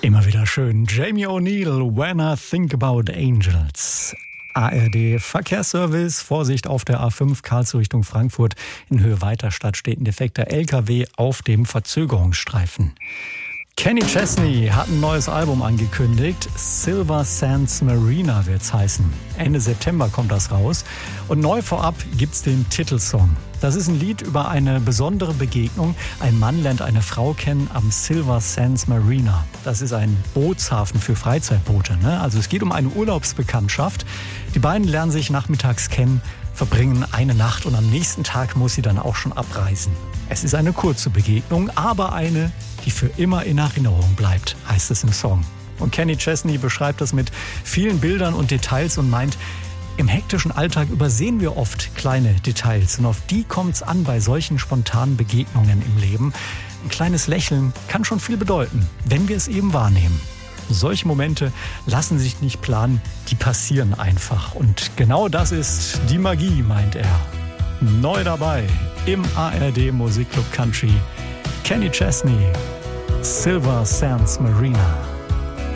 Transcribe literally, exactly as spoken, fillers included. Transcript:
Immer wieder schön. Jamie O'Neill, When I Think About Angels. A R D Verkehrsservice, Vorsicht auf der A fünf Karlsruhe Richtung Frankfurt. In Höhe Weiterstadt steht ein defekter L K W auf dem Verzögerungsstreifen. Kenny Chesney hat ein neues Album angekündigt. Silver Sands Marina wird's heißen. Ende September kommt das raus. Und neu vorab gibt's den Titelsong. Das ist ein Lied über eine besondere Begegnung. Ein Mann lernt eine Frau kennen am Silver Sands Marina. Das ist ein Bootshafen für Freizeitboote, ne? Also es geht um eine Urlaubsbekanntschaft. Die beiden lernen sich nachmittags kennen, verbringen eine Nacht und am nächsten Tag muss sie dann auch schon abreisen. Es ist eine kurze Begegnung, aber eine, die für immer in Erinnerung bleibt, heißt es im Song. Und Kenny Chesney beschreibt das mit vielen Bildern und Details und meint, im hektischen Alltag übersehen wir oft kleine Details und auf die kommt es an bei solchen spontanen Begegnungen im Leben. Ein kleines Lächeln kann schon viel bedeuten, wenn wir es eben wahrnehmen. Solche Momente lassen sich nicht planen, die passieren einfach. Und genau das ist die Magie, meint er. Neu dabei im A R D Musikclub Country, Kenny Chesney, Silver Sands Marina.